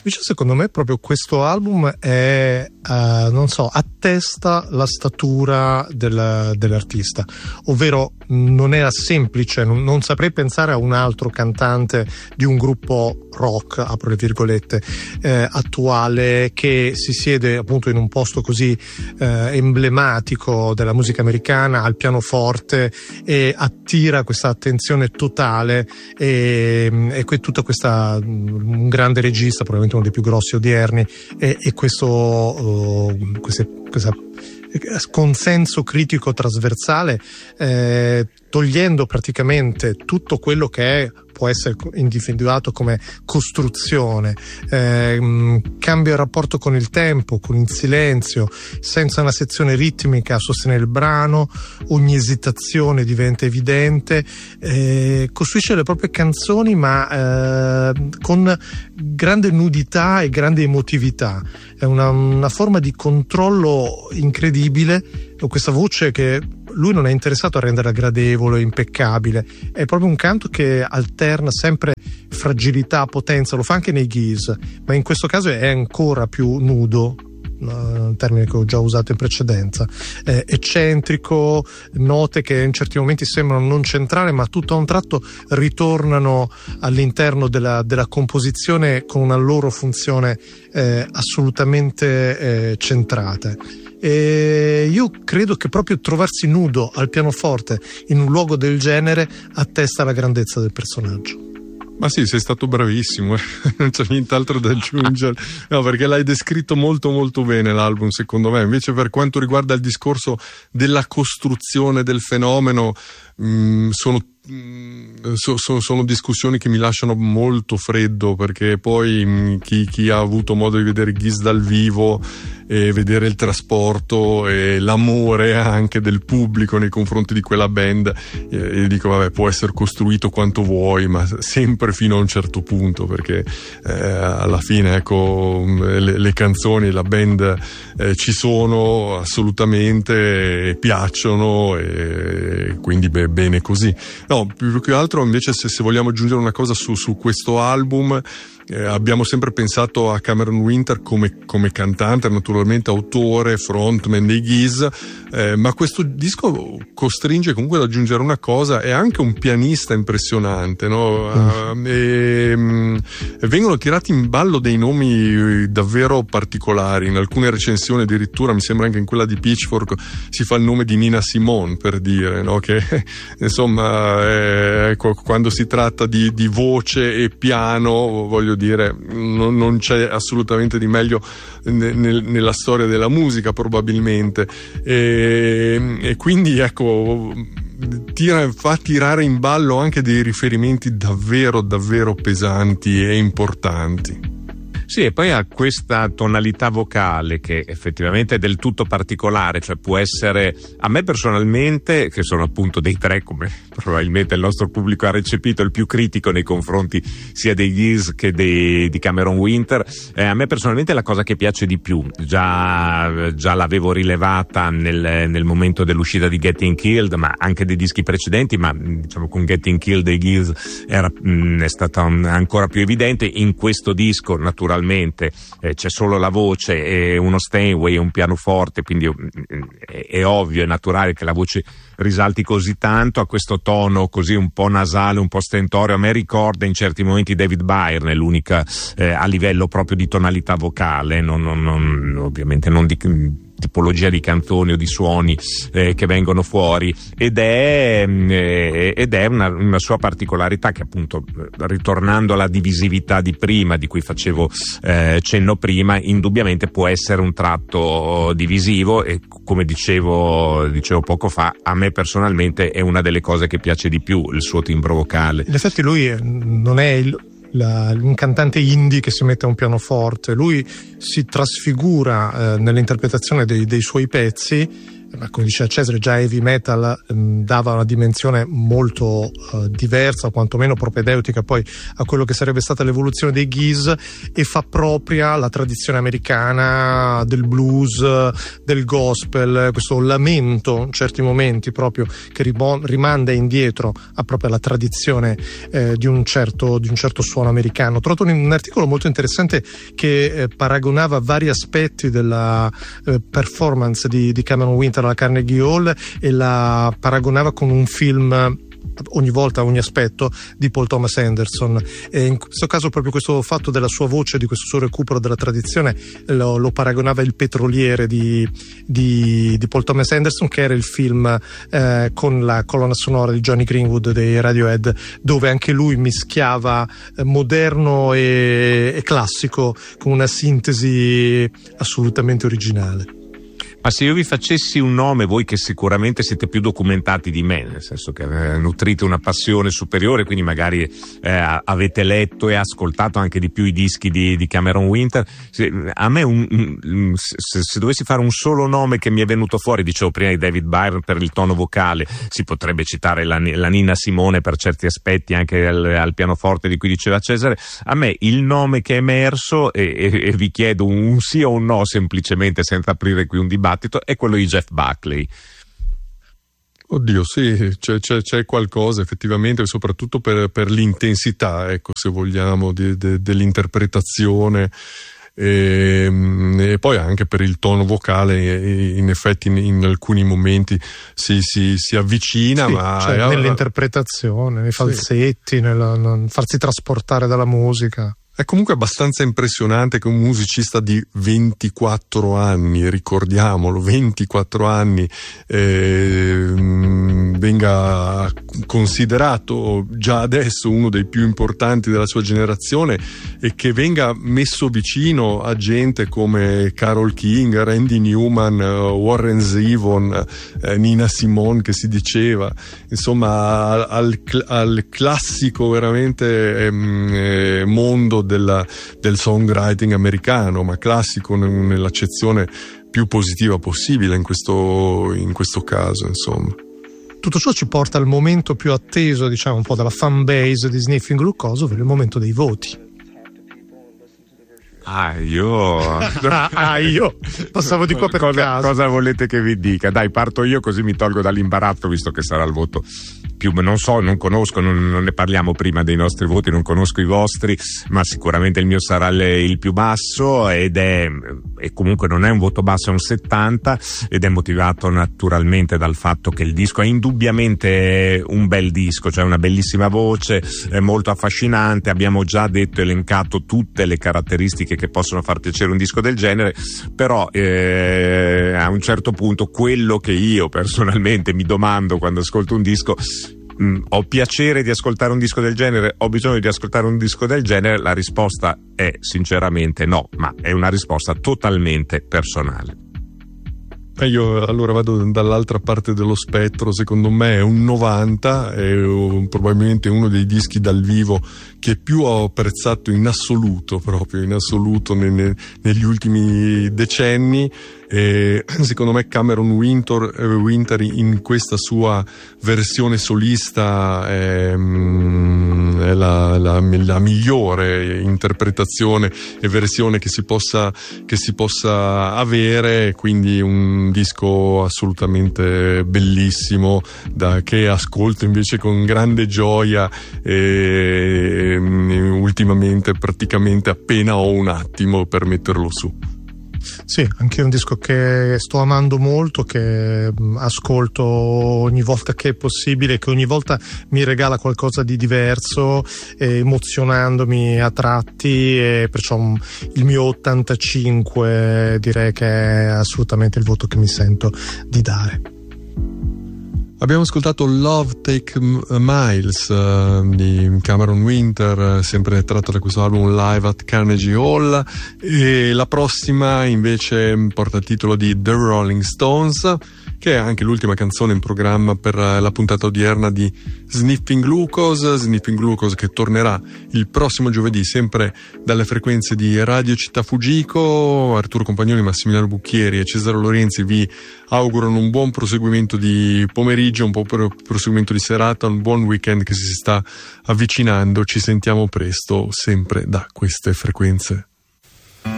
Invece secondo me proprio questo album è, attesta la statura dell'artista, ovvero non era semplice, non saprei pensare a un altro cantante di un gruppo rock, apro le virgolette, attuale, che si siede appunto in un posto così emblematico della musica americana al pianoforte e attira questa attenzione totale e tutta questa, un grande regista, probabilmente uno dei più grossi odierni, e questa consenso critico trasversale, togliendo praticamente tutto quello che può essere individuato come costruzione, cambia il rapporto con il tempo, con il silenzio, senza una sezione ritmica a sostenere il brano, ogni esitazione diventa evidente, costruisce le proprie canzoni ma con grande nudità e grande emotività. È una forma di controllo incredibile, questa voce che lui non è interessato a rendere gradevole, impeccabile, è proprio un canto che alterna sempre fragilità, potenza, lo fa anche nei Gees, ma in questo caso è ancora più nudo, un termine che ho già usato in precedenza, eccentrico, note che in certi momenti sembrano non centrare ma tutto a un tratto ritornano all'interno della composizione con una loro funzione assolutamente centrate. E io credo che proprio trovarsi nudo al pianoforte in un luogo del genere attesta la grandezza del personaggio. Ma sì, sei stato bravissimo, non c'è nient'altro da aggiungere, no, perché l'hai descritto molto molto bene l'album, secondo me. Invece per quanto riguarda il discorso della costruzione del fenomeno, sono discussioni che mi lasciano molto freddo, perché poi chi ha avuto modo di vedere Gees dal vivo e vedere il trasporto e l'amore anche del pubblico nei confronti di quella band, io dico vabbè, può essere costruito quanto vuoi, ma sempre fino a un certo punto, perché alla fine ecco le canzoni, la band ci sono assolutamente, piacciono, e quindi bene così. No, più che altro invece se vogliamo aggiungere una cosa su questo album, abbiamo sempre pensato a Cameron Winter come cantante, naturalmente autore, frontman dei Gees, ma questo disco costringe comunque ad aggiungere una cosa: è anche un pianista impressionante, no? Vengono tirati in ballo dei nomi davvero particolari, in alcune recensioni addirittura, mi sembra anche in quella di Pitchfork, si fa il nome di Nina Simone, per dire, no? Che insomma quando si tratta di voce e piano, voglio dire, non c'è assolutamente di meglio nella storia della musica, probabilmente, e quindi ecco fa tirare in ballo anche dei riferimenti davvero davvero pesanti e importanti. Sì, e poi ha questa tonalità vocale che effettivamente è del tutto particolare, cioè può essere, a me personalmente, che sono appunto dei tre, come probabilmente il nostro pubblico ha recepito, il più critico nei confronti sia dei Gees che di Cameron Winter, a me personalmente è la cosa che piace di più. Già l'avevo rilevata nel momento dell'uscita di Getting Killed, ma anche dei dischi precedenti, ma diciamo con Getting Killed dei Gees è stata ancora più evidente. In questo disco naturalmente c'è solo la voce e uno Steinway e un pianoforte, quindi è ovvio, è naturale che la voce risalti così tanto, a questo tono così un po' nasale, un po' stentoreo. A me ricorda in certi momenti David Byrne, l'unica a livello proprio di tonalità vocale, ovviamente non di tipologia di canzoni o di suoni che vengono fuori, ed è una sua particolarità che, appunto, ritornando alla divisività di prima, di cui facevo cenno prima, indubbiamente può essere un tratto divisivo, e come dicevo poco fa, a me personalmente è una delle cose che piace di più, il suo timbro vocale. In effetti lui non è un cantante indie che si mette a un pianoforte, lui si trasfigura nell'interpretazione dei suoi pezzi, ma come diceva Cesare, già heavy metal dava una dimensione molto diversa, o quantomeno propedeutica poi a quello che sarebbe stata l'evoluzione dei Gees, e fa propria la tradizione americana del blues, del gospel, questo lamento in certi momenti proprio che rimanda indietro a proprio la tradizione di un certo suono americano. Ho trovato un articolo molto interessante che paragonava vari aspetti della performance di Cameron Winter alla Carnegie Hall e la paragonava con un film, ogni volta ogni aspetto, di Paul Thomas Anderson, e in questo caso proprio questo fatto della sua voce, di questo suo recupero della tradizione, lo paragonava il Petroliere di Paul Thomas Anderson, che era il film con la colonna sonora di Johnny Greenwood dei Radiohead, dove anche lui mischiava moderno e classico con una sintesi assolutamente originale. Ma se io vi facessi un nome, voi che sicuramente siete più documentati di me, nel senso che nutrite una passione superiore, quindi magari avete letto e ascoltato anche di più i dischi di Cameron Winter, a me se dovessi fare un solo nome che mi è venuto fuori, dicevo prima di David Byrne per il tono vocale, si potrebbe citare la Nina Simone per certi aspetti, anche al pianoforte di cui diceva Cesare. A me il nome che è emerso, e vi chiedo un sì o un no semplicemente, senza aprire qui un dibattito, è quello di Jeff Buckley. Oddio, sì, c'è qualcosa effettivamente, soprattutto per l'intensità, ecco, se vogliamo, dell'interpretazione, e poi anche per il tono vocale. In effetti in alcuni momenti si avvicina, sì, ma cioè nell'interpretazione, nei falsetti, nel farsi trasportare dalla musica. È comunque abbastanza impressionante che un musicista di 24 anni, ricordiamolo, 24 anni, venga considerato già adesso uno dei più importanti della sua generazione, e che venga messo vicino a gente come Carole King, Randy Newman, Warren Zevon, Nina Simone, che si diceva, insomma al classico veramente mondo del songwriting americano, ma classico nell'accezione più positiva possibile in questo caso, insomma. Tutto ciò ci porta al momento più atteso, diciamo, un po' dalla fan base di Sniffing Glucose, ovvero il momento dei voti. Io passavo di qua per caso. Cosa volete che vi dica? Dai, parto io, così mi tolgo dall'imbarazzo, visto che sarà il voto più, non so, non conosco, non ne parliamo prima dei nostri voti, non conosco i vostri, ma sicuramente il mio sarà il più basso, e comunque non è un voto basso, è un 70, ed è motivato naturalmente dal fatto che il disco è indubbiamente un bel disco, cioè una bellissima voce, è molto affascinante. Abbiamo già detto, elencato tutte le caratteristiche che possono far piacere un disco del genere, però a un certo punto quello che io personalmente mi domando quando ascolto un disco: ho piacere di ascoltare un disco del genere? Ho bisogno di ascoltare un disco del genere? La risposta è sinceramente no, ma è una risposta totalmente personale. Io allora vado dall'altra parte dello spettro. Secondo me è un 90, è probabilmente uno dei dischi dal vivo che più ho apprezzato in assoluto, proprio in assoluto negli ultimi decenni. E secondo me Cameron Winter in questa sua versione solista è la migliore interpretazione e versione che si possa avere, quindi un disco assolutamente bellissimo che ascolto invece con grande gioia, e ultimamente praticamente appena ho un attimo per metterlo su. Sì, anche un disco che sto amando molto, che ascolto ogni volta che è possibile, che ogni volta mi regala qualcosa di diverso, emozionandomi a tratti, e perciò il mio 85 direi che è assolutamente il voto che mi sento di dare. Abbiamo ascoltato Love Take Miles di Cameron Winter, sempre tratto da questo album Live at Carnegie Hall, e la prossima invece porta il titolo di The Rolling Stones. che è anche l'ultima canzone in programma per la puntata odierna di Sniffing Glucose che tornerà il prossimo giovedì sempre dalle frequenze di Radio Città Fujiko. Arturo Compagnoni, Massimiliano Bucchieri e Cesare Lorenzi vi augurano un buon proseguimento di pomeriggio, un buon proseguimento di serata, un buon weekend che si sta avvicinando. Ci sentiamo presto sempre da queste frequenze.